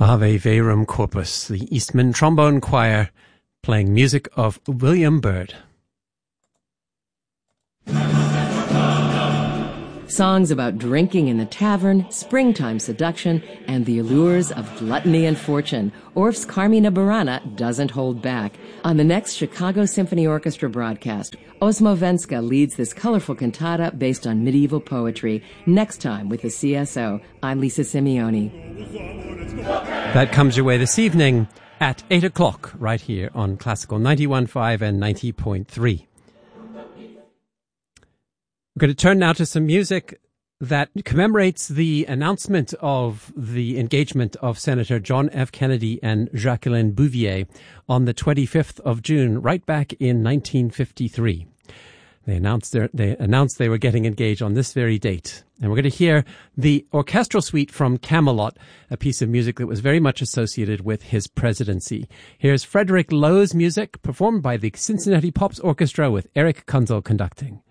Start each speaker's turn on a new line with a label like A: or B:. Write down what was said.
A: Ave Verum Corpus, the Eastman Trombone Choir, playing music of William Byrd.
B: Songs about drinking in the tavern, springtime seduction, and the allures of gluttony and fortune. Orff's Carmina Burana doesn't hold back. On the next Chicago Symphony Orchestra broadcast, Osmo Venska leads this colorful cantata based on medieval poetry. Next time with the CSO, I'm Lisa Simeoni.
A: That comes your way this evening at 8 o'clock right here on Classical 91.5 and 90.3. We're going to turn now to some music that commemorates the announcement of the engagement of Senator John F. Kennedy and Jacqueline Bouvier on the 25th of June, right back in 1953. They announced they were getting engaged on this very date. And we're going to hear the orchestral suite from Camelot, a piece of music that was very much associated with his presidency. Here's Frederick Lowe's music, performed by the Cincinnati Pops Orchestra with Eric Kunzel conducting.